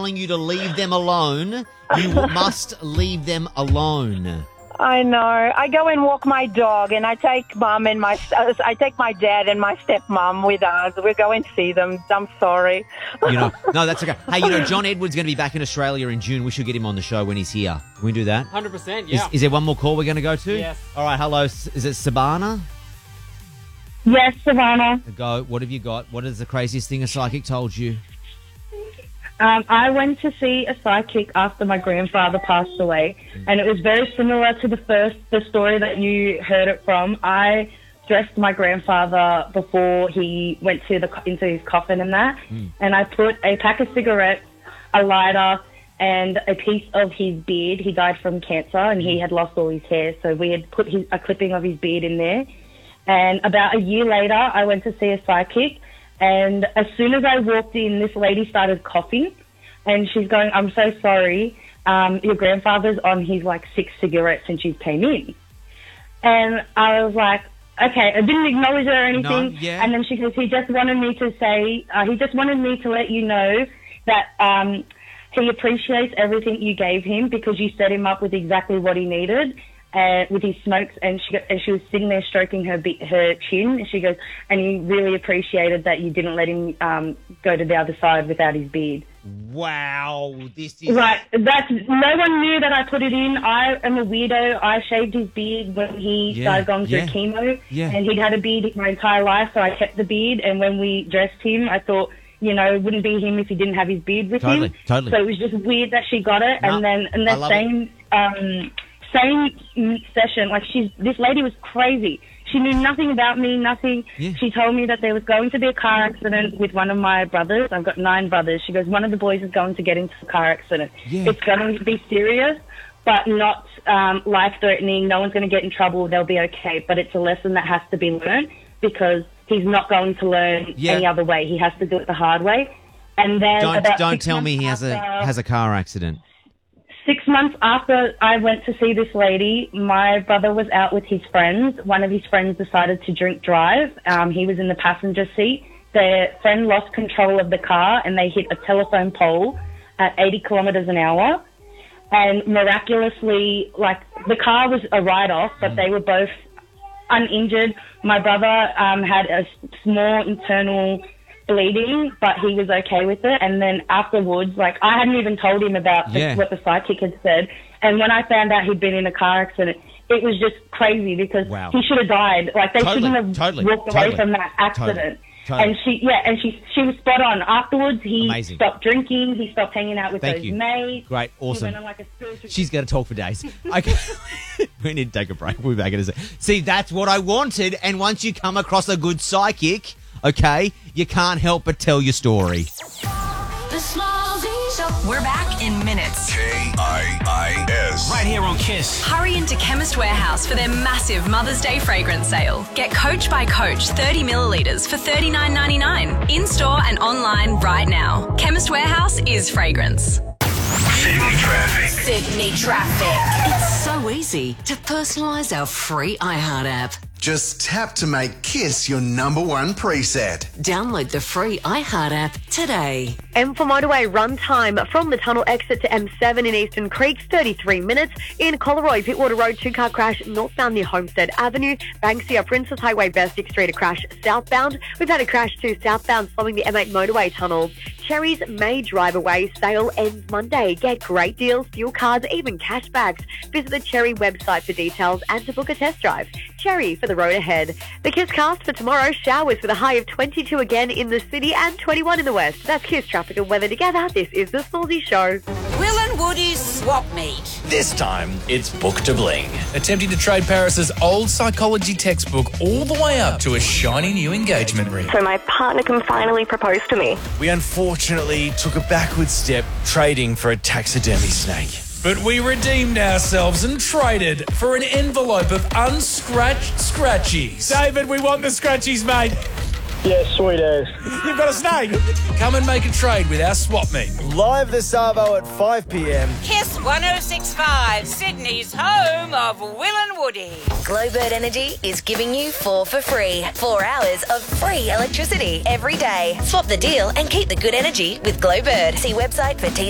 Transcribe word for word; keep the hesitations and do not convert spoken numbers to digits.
telling you to leave them alone. You must leave them alone. I know. I go and walk my dog, and I take mum and my uh, I take my dad and my stepmom with us. We're going to see them. I'm sorry. You know, no, that's okay. Hey, you know, John Edwards going to be back in Australia in June. We should get him on the show when he's here. Can we do that? one hundred percent, yeah. Is, is there one more call we're going to go to? Yes. All right, hello. Is it Sabana? Yes, Savannah. Go. What have you got? What is the craziest thing a psychic told you? Um, I went to see a psychic after my grandfather passed away, and it was very similar to the first the story that you heard it from. I dressed my grandfather before he went to the into his coffin and that, mm. and I put a pack of cigarettes, a lighter, and a piece of his beard. He died from cancer, and he had lost all his hair, so we had put his, a clipping of his beard in there. And about a year later, I went to see a psychic. And as soon as I walked in, this lady started coughing, and she's going, "I'm so sorry, um, your grandfather's on his, like, sixth cigarette since you came in." And I was like, okay, I didn't acknowledge her or anything. No, yeah. And then she goes, he just wanted me to say, uh, he just wanted me to let you know that um, he appreciates everything you gave him because you set him up with exactly what he needed. Uh, with his smokes, and she and she was sitting there stroking her be- her chin, and she goes, and he really appreciated that you didn't let him um, go to the other side without his beard. Wow, this is... Right, that's, no one knew that I put it in. I am a weirdo. I shaved his beard when he Yeah, started going through yeah, chemo, yeah. and he'd had a beard my entire life, so I kept the beard, and when we dressed him, I thought, you know, it wouldn't be him if he didn't have his beard with Totally, him. totally. So it was just weird that she got it, No, and then in I that love same... Um, Same session, like she's, this lady was crazy. She knew nothing about me, nothing. Yeah. She told me that there was going to be a car accident with one of my brothers. I've got nine brothers. She goes, one of the boys is going to get into a car accident. Yeah. It's going to be serious, but not um, life-threatening. No one's going to get in trouble. They'll be okay. But it's a lesson that has to be learned because he's not going to learn Yeah. any other way. He has to do it the hard way. And then Don't, about don't six tell me months he has a after- has a car accident. Six months after I went to see this lady, my brother was out with his friends. One of his friends decided to drink drive. Um, he was in the passenger seat. Their friend lost control of the car and they hit a telephone pole at eighty kilometres an hour. And miraculously, like, the car was a write-off, but they were both uninjured. My brother um, had a small internal bleeding, but he was okay with it. And then afterwards, like, I hadn't even told him about the, Yeah. what the psychic had said. And when I found out he'd been in a car accident, it was just crazy because Wow. he should have died. Like, they Totally, shouldn't have totally, walked totally, away from that accident. totally, totally. And she, yeah, and she, she was spot on. Afterwards, he Amazing. stopped drinking. He stopped hanging out with Thank those you. mates. Great, He awesome. went on like a spiritual. She's going to talk for days. Okay. We need to take a break. We'll be back in a second. See, that's what I wanted. And once you come across a good psychic, okay, you can't help but tell your story. The Smallzy Show. We're back in minutes. K I I S. Right here on Kiss. Hurry into Chemist Warehouse for their massive Mother's Day fragrance sale. Get Coach by Coach thirty millilitres for thirty-nine ninety-nine. In-store and online right now. Chemist Warehouse is fragrance. Sydney traffic. Sydney traffic. It's so easy to personalise our free iHeart app. Just tap to make Kiss your number one preset. Download the free iHeart app today. M for motorway run time from the tunnel exit to M seven in Eastern Creeks, thirty-three minutes. In Collaroy, Pittwater Road, two-car crash northbound near Homestead Avenue. Banksia, Princess Highway, Bestick Street, a crash southbound. We've had a crash too southbound following the M eight motorway tunnel. Cherry's May Drive Away sale ends Monday. Get great deals, fuel cards, even cashbacks. Visit the Cherry website for details and to book a test drive. Cherry for the road ahead. The Kiss cast for tomorrow, showers with a high of twenty-two again in the city and twenty-one in the west. That's Kiss traffic and weather together. This is the Smallzy Show. Will and Woody's swap meet. This time, it's Book to Bling. Attempting to trade Paris's old psychology textbook all the way up to a shiny new engagement ring. So my partner can finally propose to me. We unfortunately took a backward step, trading for a taxidermy snake. But we redeemed ourselves and traded for an envelope of unscratched scratchies. David, we want the scratchies, mate. Yeah, sweet as. You've got a snake. Come and make a trade with our swap meet. Live this Arvo at five p.m. Kiss one oh six point five, Sydney's home of Will and Woody. Glowbird Energy is giving you four for free. Four hours of free electricity every day. Swap the deal and keep the good energy with Glowbird. See website for T